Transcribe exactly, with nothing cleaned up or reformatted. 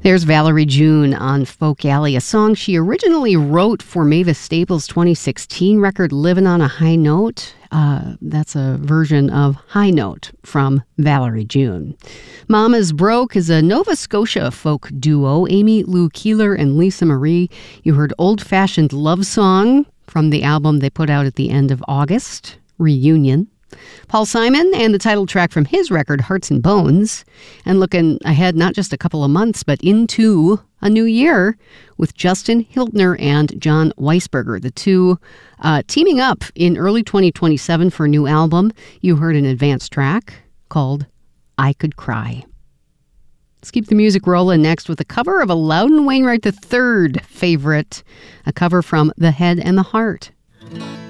There's Valerie June on Folk Alley, a song she originally wrote for Mavis Staples' twenty sixteen record, Living on a High Note. Uh, that's a version of High Note from Valerie June. Mama's Broke is a Nova Scotia folk duo, Amy Lou Keeler and Lisa Marie. You heard Old Fashioned Love Song from the album they put out at the end of August, Reunion. Paul Simon and the title track from his record, Hearts and Bones. And looking ahead, not just a couple of months, but into a new year with Justin Hiltner and John Weisberger, the two uh, teaming up in early twenty twenty-seven for a new album. You heard an advanced track called I Could Cry. Let's keep the music rolling next with a cover of a Loudon Wainwright the third favorite, a cover from The Head and the Heart.